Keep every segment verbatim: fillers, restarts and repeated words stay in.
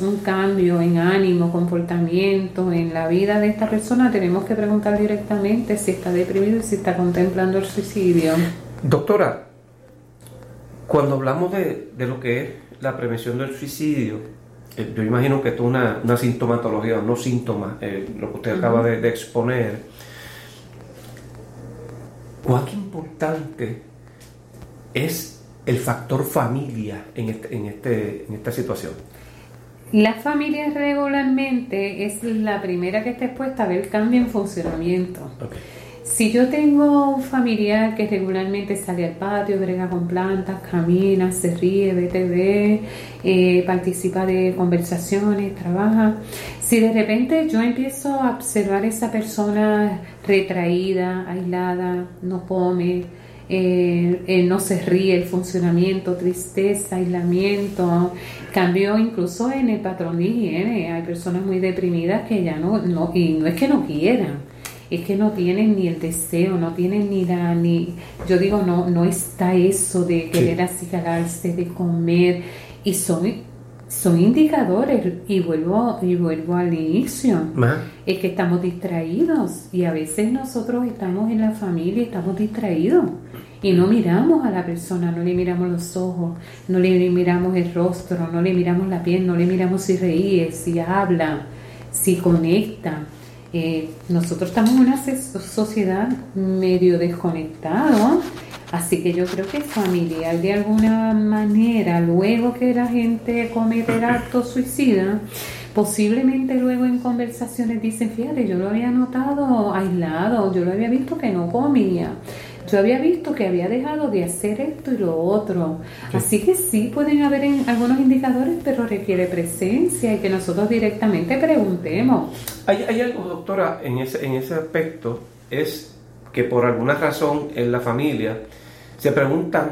un cambio en ánimo, comportamiento, en la vida de esta persona, tenemos que preguntar directamente si está deprimido y si está contemplando el suicidio. Doctora, cuando hablamos de, de lo que es la prevención del suicidio, eh, yo imagino que esto es una, una sintomatología, no síntomas, eh, lo que usted uh-huh. acaba de, de exponer. ¿Cuán importante es el factor familia en, este, en, este, en esta situación? La familia regularmente es la primera que está expuesta a ver el cambio en funcionamiento. Okay. Si yo tengo un familiar que regularmente sale al patio, brega con plantas, camina, se ríe, ve T V, eh, participa de conversaciones, trabaja, si de repente yo empiezo a observar a esa persona retraída, aislada, no come, eh, eh, no se ríe, el funcionamiento, tristeza, aislamiento, cambio incluso en el patrón de higiene. Hay personas muy deprimidas que ya no, no y no es que no quieran, es que no tienen ni el deseo, no tienen ni la, ni, yo digo, no, no está eso de querer sí. acicalarse, de comer, y son, son indicadores, y vuelvo, y vuelvo al inicio, ¿Ah? es que estamos distraídos, y a veces nosotros estamos en la familia y estamos distraídos, y no miramos a la persona, no le miramos los ojos, no le miramos el rostro, no le miramos la piel, no le miramos si ríe, si habla, si conecta. Eh, nosotros estamos en una sociedad medio desconectada, así que yo creo que es familiar de alguna manera. Luego que la gente comete el acto suicida, posiblemente luego en conversaciones dicen, fíjate, yo lo había notado aislado, yo lo había visto que no comía, yo había visto que había dejado de hacer esto y lo otro. Sí. Así que sí pueden haber en algunos indicadores, pero requiere presencia y que nosotros directamente preguntemos. Hay, hay algo, doctora, en ese, en ese aspecto, es que por alguna razón en la familia se preguntan,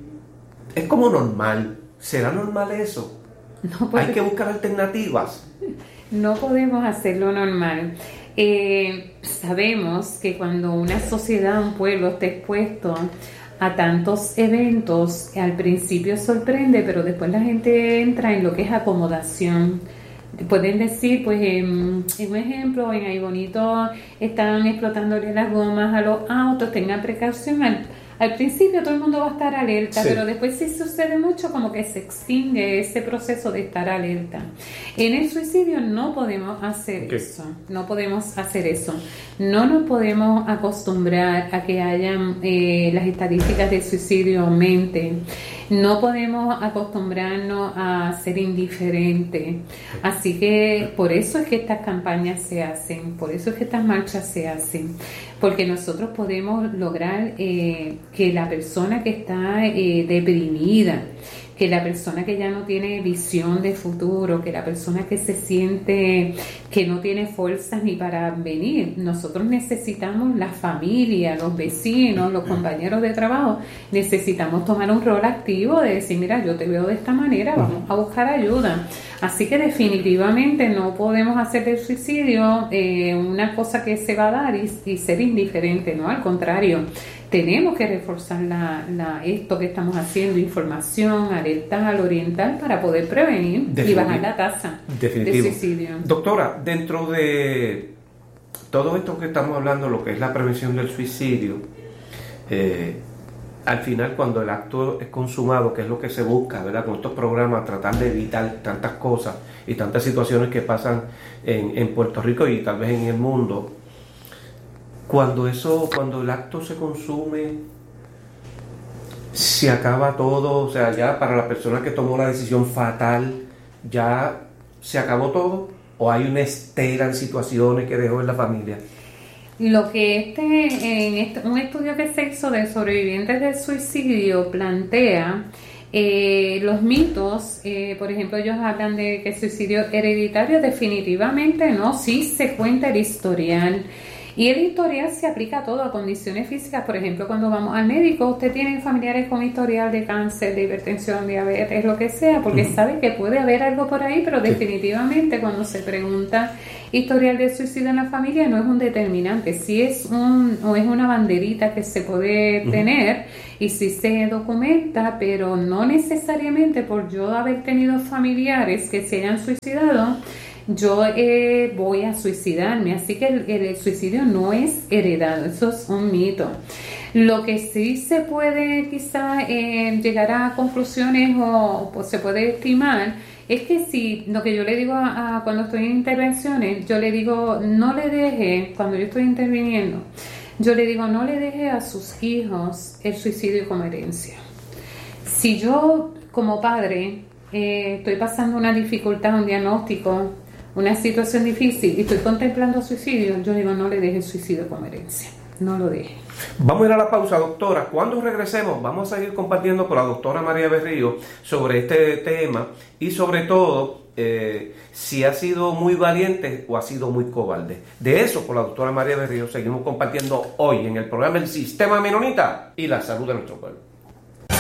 ¿es como normal? ¿Será normal eso? No puede... Hay que buscar alternativas. No podemos hacerlo normal. Eh, sabemos que cuando una sociedad, un pueblo está expuesto a tantos eventos, al principio sorprende, pero después la gente entra en lo que es acomodación. Pueden decir, pues, en, en un ejemplo, en Ay Bonito están explotándole las gomas a los autos, tengan precaución. Al, al principio todo el mundo va a estar alerta, sí. pero después sí sucede mucho, como que se extingue ese proceso de estar alerta. En el suicidio no podemos hacer okay. eso, no podemos hacer eso. No nos podemos acostumbrar a que hayan eh, las estadísticas de suicidio aumenten. No podemos acostumbrarnos a ser indiferentes. Así que por eso es que estas campañas se hacen, por eso es que estas marchas se hacen, porque nosotros podemos lograr eh, que la persona que está eh, deprimida, que la persona que ya no tiene visión de futuro, que la persona que se siente que no tiene fuerzas ni para venir, nosotros necesitamos la familia, los vecinos, los compañeros de trabajo, necesitamos tomar un rol activo de decir, mira, yo te veo de esta manera, vamos a buscar ayuda. Así que definitivamente no podemos hacer del suicidio eh, una cosa que se va a dar y, y ser indiferente, ¿no? Al contrario, tenemos que reforzar la, la, esto que estamos haciendo, información, alertar, orientar, para poder prevenir y bajar la tasa de suicidio. Doctora, dentro de todo esto que estamos hablando, lo que es la prevención del suicidio, eh, al final cuando el acto es consumado, que es lo que se busca, ¿verdad? Con estos programas, tratar de evitar tantas cosas y tantas situaciones que pasan en, en Puerto Rico y tal vez en el mundo. Cuando eso, cuando el acto se consume, se acaba todo, o sea, ya para la persona que tomó la decisión fatal, ya se acabó todo, o hay una estera en situaciones que dejó en la familia. Lo que este, en este, un estudio que se hizo de sobrevivientes del suicidio plantea eh, los mitos, eh, por ejemplo, ellos hablan de que el suicidio hereditario definitivamente no, sí se cuenta el historial. Y el historial se aplica a todo, a condiciones físicas. Por ejemplo, cuando vamos al médico, usted tiene familiares con historial de cáncer, de hipertensión, diabetes, lo que sea, porque uh-huh. sabe que puede haber algo por ahí, pero sí. definitivamente cuando se pregunta historial de suicidio en la familia no es un determinante. Sí es un o es una banderita que se puede uh-huh. tener y sí se documenta, pero no necesariamente por yo haber tenido familiares que se hayan suicidado, yo eh, voy a suicidarme. Así que el, el suicidio no es heredado, eso es un mito. Lo que sí se puede quizá eh, llegar a conclusiones o pues, se puede estimar es que si lo que yo le digo a, a cuando estoy en intervenciones, yo le digo no le deje, cuando yo estoy interviniendo, yo le digo no le deje a sus hijos el suicidio como herencia. Si yo como padre eh, estoy pasando una dificultad, un diagnóstico, una situación difícil y estoy contemplando suicidio, yo digo no le deje el suicidio como herencia, no lo deje. Vamos a ir a la pausa, doctora. Cuando regresemos vamos a seguir compartiendo con la doctora María Berrío sobre este tema y sobre todo eh, si ha sido muy valiente o ha sido muy cobarde. De eso con la doctora María Berrío seguimos compartiendo hoy en el programa El Sistema Menonita y la Salud de Nuestro Pueblo.